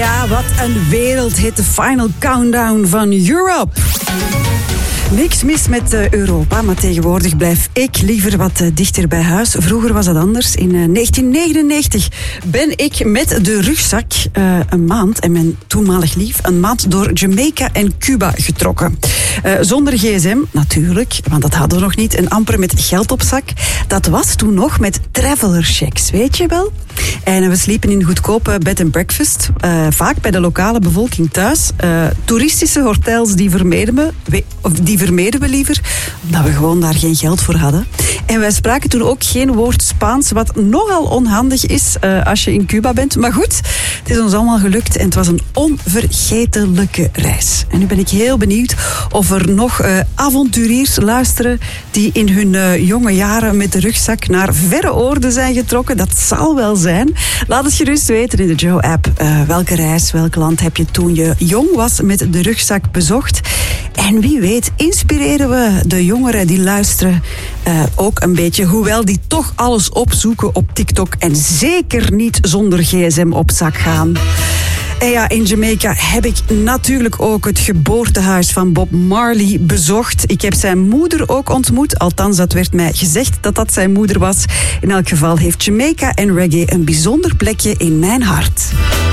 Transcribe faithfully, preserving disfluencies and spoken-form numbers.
Ja, wat een wereldhit, de Final Countdown van Europe. Niks mis met uh, Europa, maar tegenwoordig blijf ik liever wat uh, dichter bij huis. Vroeger was dat anders. In uh, negentien negenennegentig ben ik met de rugzak uh, een maand, en mijn toenmalig lief, een maand door Jamaica en Cuba getrokken. Uh, zonder gsm, natuurlijk, want dat hadden we nog niet. En amper met geld op zak. Dat was toen nog met traveler checks, weet je wel? En uh, we sliepen in goedkope bed and breakfast. Uh, vaak bij de lokale bevolking thuis. Uh, toeristische hotels die vermeden we, we, of die vermeden we liever, omdat we gewoon daar geen geld voor hadden. En wij spraken toen ook geen woord Spaans, wat nogal onhandig is uh, als je in Cuba bent. Maar goed, het is ons allemaal gelukt en het was een onvergetelijke reis. En nu ben ik heel benieuwd of er nog uh, avonturiers luisteren die in hun uh, jonge jaren met de rugzak naar verre oorden zijn getrokken. Dat zal wel zijn. Laat het gerust weten in de Joe-app. Uh, welke reis, welk land heb je toen je jong was met de rugzak bezocht? En wie weet, inspireren we de jongeren die luisteren uh, ook een beetje, hoewel die toch alles opzoeken op TikTok en zeker niet zonder gsm op zak gaan. En ja, in Jamaica heb ik natuurlijk ook het geboortehuis van Bob Marley bezocht. Ik heb zijn moeder ook ontmoet. Althans, dat werd mij gezegd dat dat zijn moeder was. In elk geval heeft Jamaica en reggae een bijzonder plekje in mijn hart.